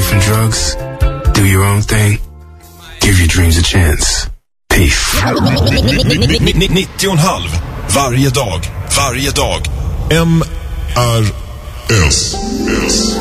from drugs, do your own thing, give your dreams a chance. Peace. 90,5 varje dag. MRS.